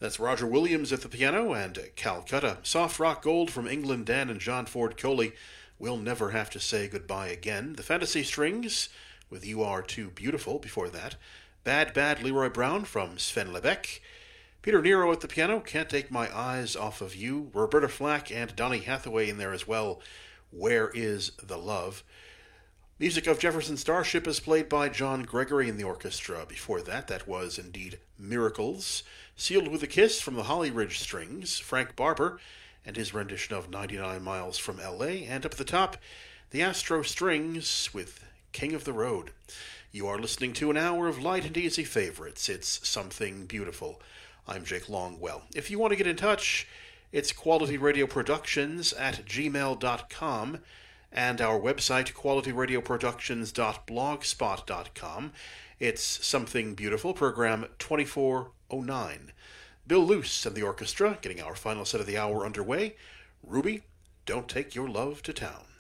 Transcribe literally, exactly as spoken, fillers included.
That's Roger Williams at the piano and Calcutta. Soft Rock Gold from England Dan and John Ford Coley. We'll Never Have to Say Goodbye Again. The Fantasy Strings with You Are Too Beautiful before that. Bad Bad Leroy Brown from Sven Lebeck. Peter Nero at the piano, Can't Take My Eyes Off of You. Roberta Flack and Donny Hathaway in there as well. Where Is the Love? Music of Jefferson Starship is played by John Gregory in the orchestra. Before that, that was indeed Miracles. Sealed with a Kiss from the Holly Ridge Strings. Frank Barber and his rendition of ninety-nine miles from L A. And up at the top, the Astro Strings with King of the Road. You are listening to an hour of light and easy favorites. It's Something Beautiful. I'm Jake Longwell. If you want to get in touch, it's Quality Radio Productions at gmail dot com and our website, quality radio productions dot blogspot dot com. It's Something Beautiful, program twenty-four oh nine. Bill Luce and the orchestra getting our final set of the hour underway. Ruby, Don't Take Your Love to Town.